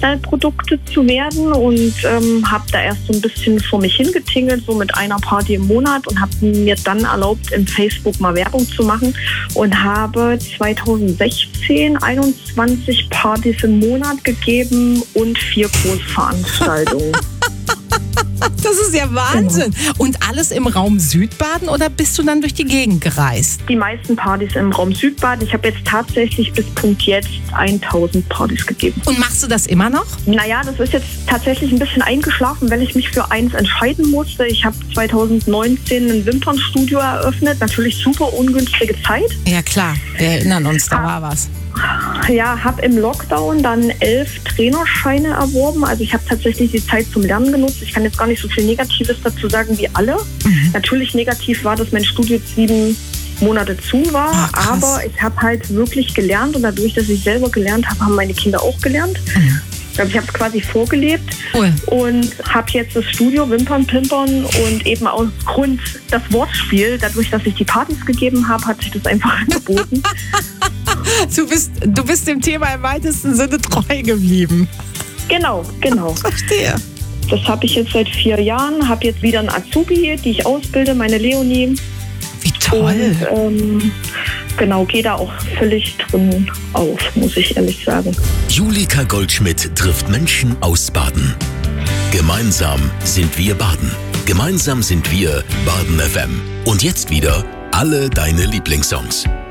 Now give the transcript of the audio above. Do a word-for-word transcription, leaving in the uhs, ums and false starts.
Lifestyle-Produkte zu werden und ähm, habe da erst so ein bisschen vor mich hingetingelt, so mit einer Party im Monat und habe mir dann erlaubt, in Facebook mal Werbung zu machen und habe zwanzig sechzehn einundzwanzig Partys im Monat gegeben und vier Großveranstaltungen. Das ist ja Wahnsinn. Genau. Und alles im Raum Südbaden oder bist du dann durch die Gegend gereist? Die meisten Partys im Raum Südbaden. Ich habe jetzt tatsächlich bis Punkt jetzt tausend Partys gegeben. Und machst du das immer noch? Naja, das ist jetzt tatsächlich ein bisschen eingeschlafen, weil ich mich für eins entscheiden musste. Ich habe zwanzig neunzehn ein Wimpernstudio eröffnet. Natürlich super ungünstige Zeit. Ja klar, wir erinnern uns, da war was. Ja, habe im Lockdown dann elf Trainerscheine erworben. Also ich habe tatsächlich die Zeit zum Lernen genutzt. Ich kann jetzt gar nicht so viel Negatives dazu sagen wie alle. Mhm. Natürlich negativ war, dass mein Studio sieben Monate zu war. Ach, aber ich habe halt wirklich gelernt und dadurch, dass ich selber gelernt habe, haben meine Kinder auch gelernt. Mhm. Also ich habe es quasi vorgelebt cool. Und habe jetzt das Studio Wimpern, Pimpern und eben aus Grund das Wortspiel. Dadurch, dass ich die Partys gegeben habe, hat sich das einfach angeboten. Du bist, du bist dem Thema im weitesten Sinne treu geblieben. Genau, genau. Verstehe. Das habe ich jetzt seit vier Jahren. Habe jetzt wieder einen Azubi, die ich ausbilde, meine Leonie. Wie toll. Und, ähm, genau, gehe da auch völlig drin auf, muss ich ehrlich sagen. Julika Goldschmidt trifft Menschen aus Baden. Gemeinsam sind wir Baden. Gemeinsam sind wir Baden F M. Und jetzt wieder alle deine Lieblingssongs.